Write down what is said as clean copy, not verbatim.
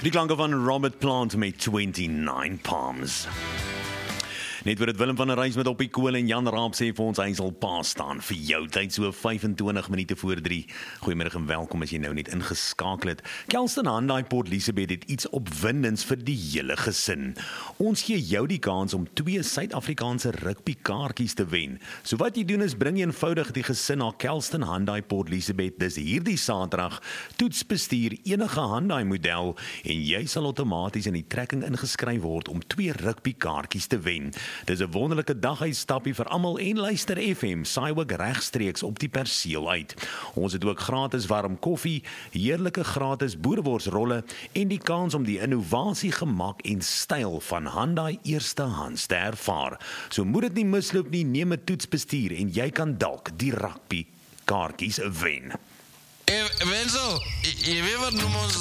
Die klanke van Robert Plant met 29 Palms. Net weer het Willem van der Reis met op die kool en Jan Raap sê vir ons hy sal pa staan vir jou tyd so 25 minute voor 3. Goeiemiddag en welkom as jy nou net ingeskakel het. Kelston Hyundai Port Elizabeth het iets opwindends vir die hele gesin. Ons gee jou die kans om 2 Suid-Afrikaanse rugby kaartjies te wen. So wat jy doen is bring eenvoudig die gesin na Kelston Hyundai Port Elizabeth. Dis hierdie Saterdag. Toets bestuur enige Hyundai model en jy sal outomaties in die trekking ingeskryf word om 2 rugby kaartjies te wen. Dis 'n wonderlike daguitstappie vir almal en luister FM, saai ook regstreeks op die perseel uit. Ons het ook gratis warm koffie, heerlike gratis boereworsrolle en die kans om die innovasie, gemak en styl van Hyundai eerstehands te ervaar. So moet dit nie misloop nie, neem 'n toetsbestuur en jy kan dalk die rugby kaartjies wen. Wenzel, je weet wat noemen ons